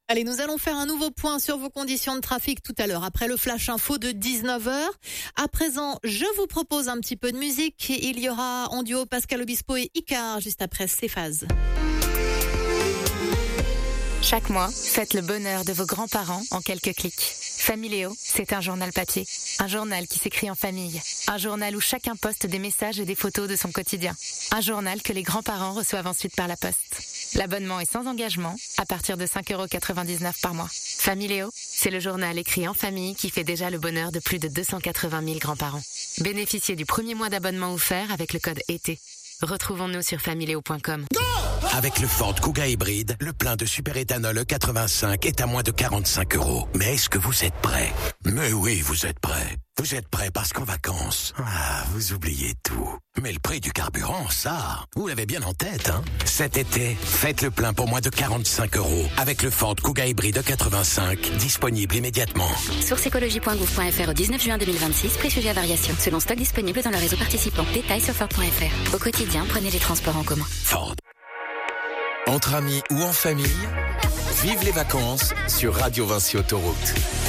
Allez, nous allons faire un nouveau point sur vos conditions de trafic tout à l'heure, après le flash info de 19h. À présent, je vous propose un petit peu de musique. Il y aura en duo Pascal Obispo et Icar, juste après Céphase. Chaque mois, faites le bonheur de vos grands-parents en quelques clics. Familéo, c'est un journal papier. Un journal qui s'écrit en famille. Un journal où chacun poste des messages et des photos de son quotidien. Un journal que les grands-parents reçoivent ensuite par la poste. L'abonnement est sans engagement, à partir de 5,99€ par mois. Familéo, c'est le journal écrit en famille qui fait déjà le bonheur de plus de 280 000 grands-parents. Bénéficiez du premier mois d'abonnement offert avec le code ET. Retrouvons-nous sur familéo.com. Avec le Ford Kuga hybride, le plein de superéthanol E85 est à moins de 45€. Mais est-ce que vous êtes prêts? Mais oui, vous êtes prêts. Vous êtes prêts parce qu'en vacances, vous oubliez tout. Mais le prix du carburant, ça, vous l'avez bien en tête, hein? Cet été, faites le plein pour moins de 45€ avec le Ford Kuga hybride E85, disponible immédiatement. Sourceécologie.gouv.fr au 19 juin 2026, prix sujet à variation, selon stock disponible dans le réseau participant. Détails sur Ford.fr. Au quotidien, prenez les transports en commun. Ford. Entre amis ou en famille, vive les vacances sur Radio Vinci Autoroute.